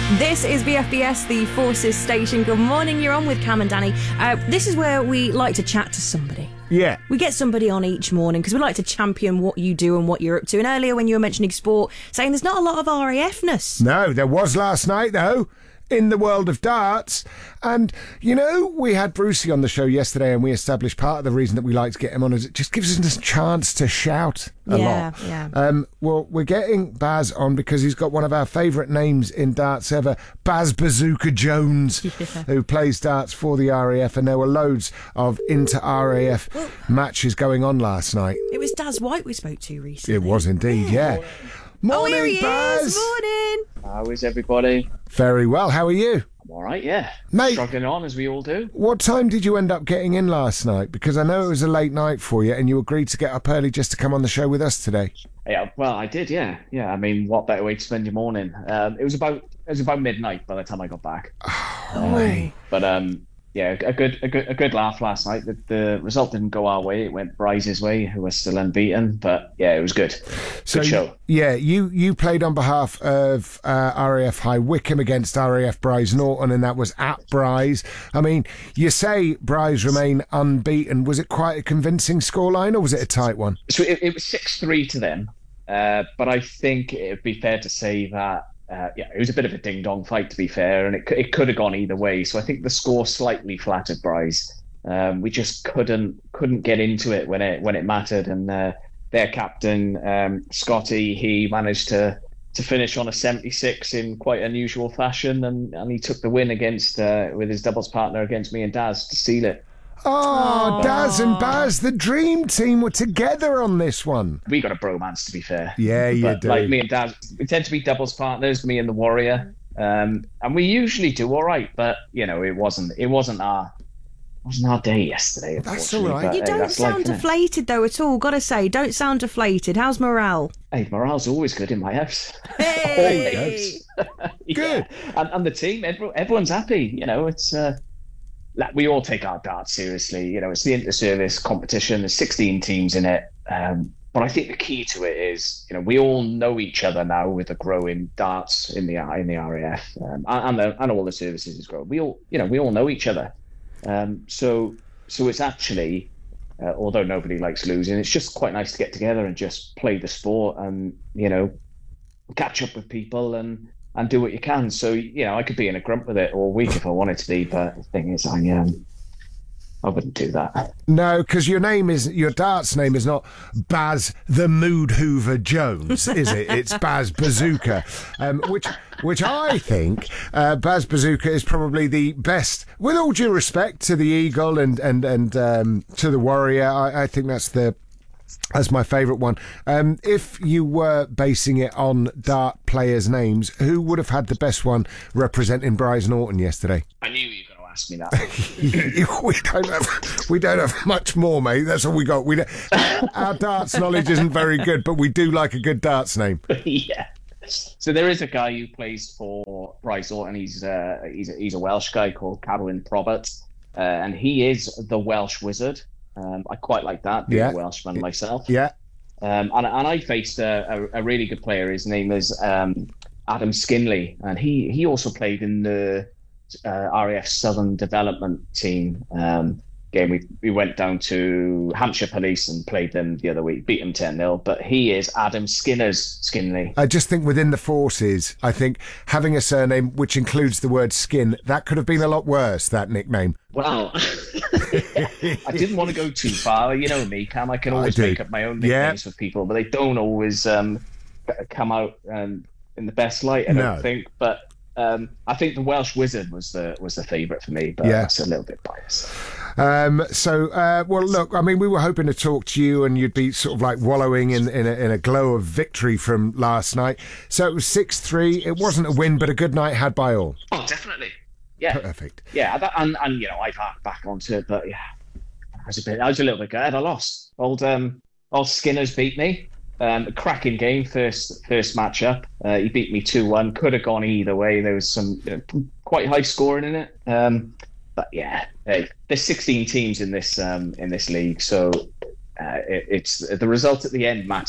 This is BFBS, the Forces Station. Good morning, you're on with Cam and Danny. This is where we like to chat to somebody. Yeah. We get somebody on each morning because we like to champion what you do and what you're up to. And earlier when you were mentioning sport, saying there's not a lot of RAF-ness. No, there was last night, though, in the world of darts. And, you know, we had Brucey on the show yesterday and we established part of the reason that we like to get him on is it just gives us a chance to shout a lot. Yeah. Well, we're getting Baz on because he's got one of our favourite names in darts ever, Baz Bazooka Jones, who plays darts for the RAF. And there were loads of inter-RAF matches going on last night. It was Daz White we spoke to recently. It was indeed, yeah. Morning, here he Baz. is. Morning. How is everybody? Very well. How are you? I'm all right, yeah. Mate. Struggling on, as we all do. What time did you end up getting in last night? Because I know it was a late night for you and you agreed to get up early just to come on the show with us today. Yeah, well, I did, yeah. Yeah, I mean, what better way to spend your morning? It was about midnight by the time I got back. But yeah, a good laugh last night. The result didn't go our way. It went Bryce's way, who was still unbeaten. But yeah, it was good. Good show. Yeah, you played on behalf of RAF High Wycombe against RAF Bryce Norton, and that was at Bryce. I mean, you say Bryce remain unbeaten. Was it quite a convincing scoreline, or was it a tight one? So it was 6-3 to them. But I think it would be fair to say that it was a bit of a ding-dong fight, to be fair, and it could have gone either way. So I think the score slightly flattered Bryce. We just couldn't get into it when it mattered, and their captain Scotty, he managed to finish on a 76 in quite unusual fashion, and he took the win against with his doubles partner against me and Daz to seal it. Oh, Daz and Baz, the dream team, were together on this one. We got a bromance, to be fair. Yeah, you do. Like me and Daz, we tend to be doubles partners, me and the Warrior, and we usually do all right. But you know, it wasn't our day yesterday. That's all right. You don't sound deflated though at all. Gotta say, don't sound deflated. How's morale? Hey, morale's always good in my house. Hey, Good. And the team, everyone's happy. You know, it's. We all take our darts seriously. You know, it's the inter-service competition. There's 16 teams in it. But I think the key to it is, you know, we all know each other now with the growing darts in the RAF, and all the services is growing. We all know each other. So it's actually, although nobody likes losing, it's just quite nice to get together and just play the sport and, you know, catch up with people and do what you can. So, you know, I could be in a grump with it all week if I wanted to be, but the thing is, I wouldn't do that. No, because your darts name is not Baz the Mood Hoover Jones, is it? It's Baz Bazooka, which I think Baz Bazooka is probably the best. With all due respect to the Eagle and to the Warrior, I think that's my favourite one. If you were basing it on dart players' names, who would have had the best one representing Bryce Norton yesterday? I knew you were going to ask me that. we don't have much more, mate. That's all we got. Our darts knowledge isn't very good, but we do like a good darts name. Yeah. So there is a guy who plays for Bryce Norton. He's a Welsh guy called Carwyn Probert, and he is the Welsh Wizard. I quite like that, being a Welshman myself. Yeah. And I faced a really good player. His name is Adam Skinley, and he also played in the RAF Southern Development Team game. We went down to Hampshire Police and played them the other week, beat them 10-0, but he is Adam Skinley. I just think within the forces, I think having a surname which includes the word skin, that could have been a lot worse, that nickname. Well, I didn't want to go too far. You know me, Cam. I can always make up my own nicknames for people, but they don't always come out in the best light, I don't think. But I think the Welsh Wizard was the favourite for me, but that's a little bit biased. Well, look, I mean, we were hoping to talk to you and you'd be sort of like wallowing in a glow of victory from last night. So it was 6-3. It wasn't a win, but a good night had by all. Oh, definitely. Yeah. Perfect. Yeah, and you know, I've harked back onto it, but yeah, I was a little bit gutted. I lost. Old Skinner's beat me. A cracking game, first matchup. He beat me 2-1. Could have gone either way. There was some quite high scoring in it. But yeah, there's 16 teams in this league, so it's the result at the end matters.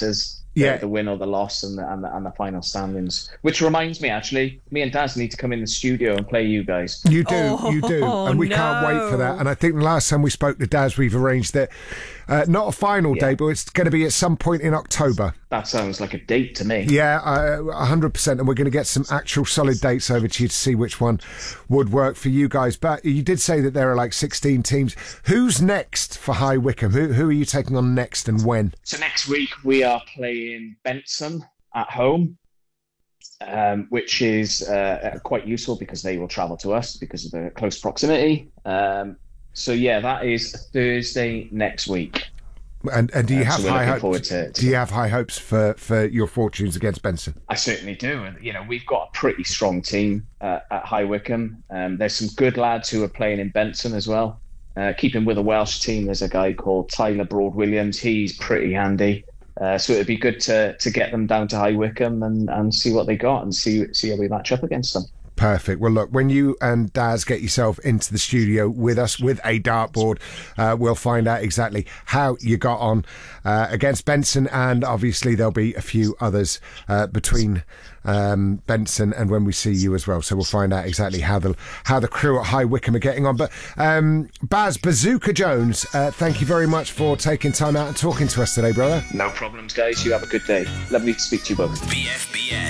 the win or the loss and the final standings. Which reminds me, actually, me and Daz need to come in the studio and play you guys. You do, and we can't wait for that. And I think the last time we spoke to Daz, we've arranged that not a final day, but it's going to be at some point in October. That sounds like a date to me. Yeah, 100%. And we're going to get some actual solid dates over to you to see which one would work for you guys. But you did say that there are like 16 teams. Who's next for High Wycombe? Who are you taking on next and when? So next week we are playing Benson at home, which is quite useful because they will travel to us because of the close proximity. So yeah, that is Thursday next week. And do you have high hopes? Do you have high hopes for your fortunes against Benson? I certainly do. And we've got a pretty strong team at High Wycombe. There's some good lads who are playing in Benson as well. Keeping with the Welsh team, there's a guy called Tyler Broad-Williams. He's pretty handy. So it'd be good to get them down to High Wycombe and see what they got and see how we match up against them. Perfect. Well, look, when you and Daz get yourself into the studio with us with a dartboard, we'll find out exactly how you got on against Benson, and obviously there'll be a few others between Benson and when we see you as well. So we'll find out exactly how the crew at High Wycombe are getting on. But Baz Bazooka Jones, thank you very much for taking time out and talking to us today, brother. No problems, guys. You have a good day. Lovely to speak to you both. BFBS.